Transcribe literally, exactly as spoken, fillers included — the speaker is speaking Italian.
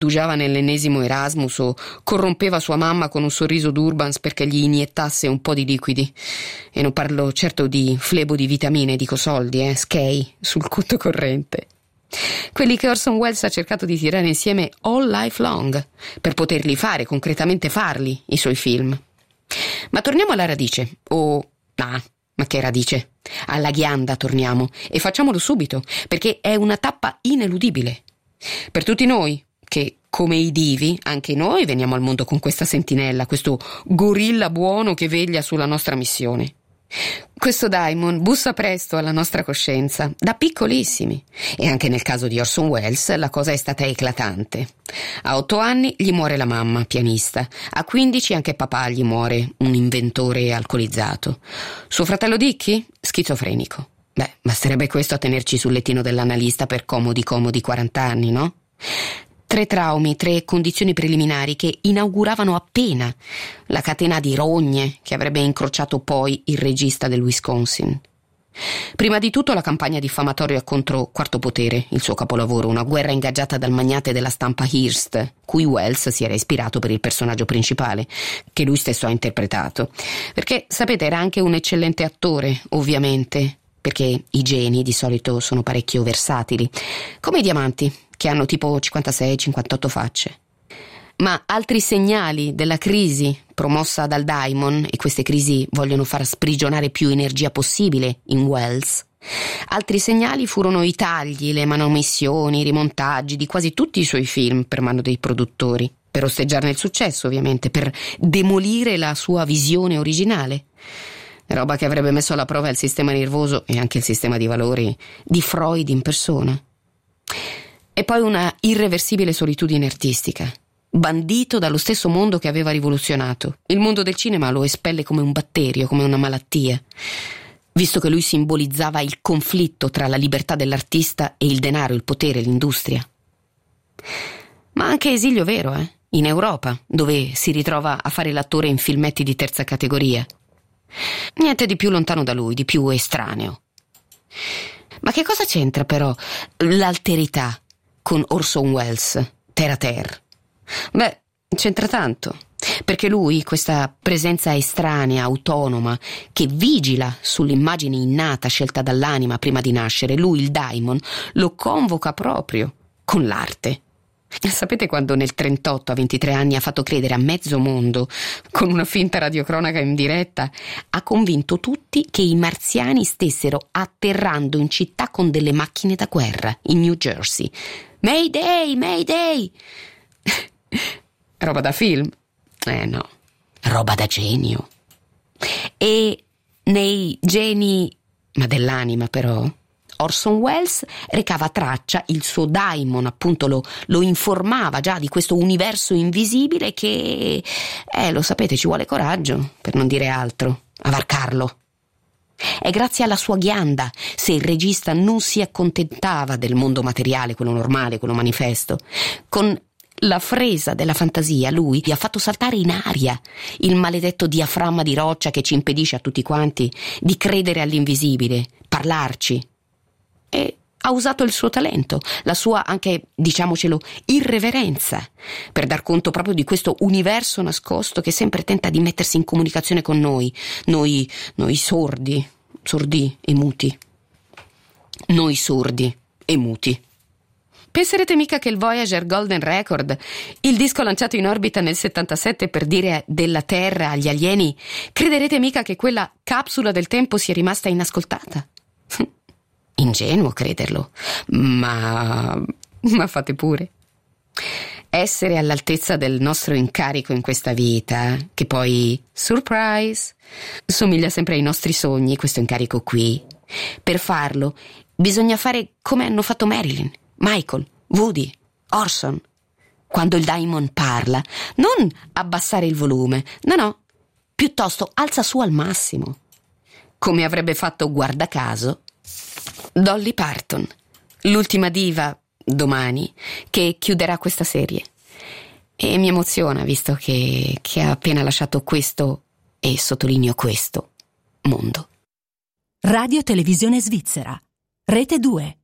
rifugiava nell'ennesimo Erasmus o corrompeva sua mamma con un sorriso d'Urbans perché gli iniettasse un po' di liquidi. E non parlo certo di flebo di vitamine, dico soldi, eh, skei sul conto corrente. Quelli che Orson Welles ha cercato di tirare insieme all life long per poterli fare, concretamente farli, i suoi film. Ma torniamo alla radice, o... ah, ma che radice? Alla ghianda torniamo, e facciamolo subito, perché è una tappa ineludibile. Per tutti noi, che come i divi, anche noi veniamo al mondo con questa sentinella, questo gorilla buono che veglia sulla nostra missione. Questo daimon bussa presto alla nostra coscienza, da piccolissimi, e anche nel caso di Orson Welles la cosa è stata eclatante. A otto anni gli muore la mamma, pianista, a quindici anche papà gli muore, un inventore alcolizzato. Suo fratello Dickie, schizofrenico. Beh, basterebbe questo a tenerci sul lettino dell'analista per comodi comodi quaranta anni, no? Tre traumi, tre condizioni preliminari che inauguravano appena la catena di rogne che avrebbe incrociato poi il regista del Wisconsin. Prima di tutto la campagna diffamatoria contro Quarto Potere, il suo capolavoro, una guerra ingaggiata dal magnate della stampa Hearst, cui Welles si era ispirato per il personaggio principale, che lui stesso ha interpretato. Perché, sapete, era anche un eccellente attore, ovviamente, perché i geni di solito sono parecchio versatili, come i diamanti, che hanno tipo cinquantasei cinquantotto facce. Ma altri segnali della crisi promossa dal daimon, e queste crisi vogliono far sprigionare più energia possibile in Welles, altri segnali furono i tagli, le manomissioni, i rimontaggi di quasi tutti i suoi film per mano dei produttori, per osteggiarne il successo ovviamente, per demolire la sua visione originale. Roba che avrebbe messo alla prova il sistema nervoso e anche il sistema di valori di Freud in persona. E poi una irreversibile solitudine artistica, bandito dallo stesso mondo che aveva rivoluzionato. Il mondo del cinema lo espelle come un batterio, come una malattia, visto che lui simbolizzava il conflitto tra la libertà dell'artista e il denaro, il potere, l'industria. Ma anche esilio vero, eh? In Europa, dove si ritrova a fare l'attore in filmetti di terza categoria. Niente di più lontano da lui, di più estraneo. Ma che cosa c'entra però l'alterità con Orson Welles, terre a terre? Beh, c'entra tanto, perché lui, questa presenza estranea, autonoma, che vigila sull'immagine innata scelta dall'anima prima di nascere, lui, il daimon, lo convoca proprio con l'arte. Sapete quando nel trentotto, a ventitré anni, ha fatto credere a mezzo mondo, con una finta radiocronaca in diretta, ha convinto tutti che i marziani stessero atterrando in città con delle macchine da guerra, in New Jersey. Mayday, Mayday! Roba da film? Eh no, roba da genio. E nei geni, ma dell'anima però, Orson Welles recava traccia, il suo daimon appunto lo, lo informava già di questo universo invisibile che, eh lo sapete, ci vuole coraggio, per non dire altro, a varcarlo. È grazie alla sua ghianda se il regista non si accontentava del mondo materiale, quello normale, quello manifesto. Con la fresa della fantasia lui gli ha fatto saltare in aria il maledetto diaframma di roccia che ci impedisce a tutti quanti di credere all'invisibile, parlarci. E ha usato il suo talento, la sua anche, diciamocelo, irreverenza, per dar conto proprio di questo universo nascosto che sempre tenta di mettersi in comunicazione con noi, noi, noi sordi, sordi e muti. Noi sordi e muti. Penserete mica che il Voyager Golden Record, il disco lanciato in orbita nel settantasette per dire della Terra agli alieni, crederete mica che quella capsula del tempo sia rimasta inascoltata? Ingenuo crederlo, ma... ma fate pure. Essere all'altezza del nostro incarico in questa vita, che poi, surprise, somiglia sempre ai nostri sogni, questo incarico qui. Per farlo bisogna fare come hanno fatto Marilyn, Michael, Woody, Orson. Quando il daimon parla, non abbassare il volume, no no, piuttosto alza su al massimo. Come avrebbe fatto, guarda caso, Dolly Parton, l'ultima diva, domani, che chiuderà questa serie. E mi emoziona, visto che, che ha appena lasciato questo, e sottolineo questo, mondo. Radio Televisione Svizzera, Rete due.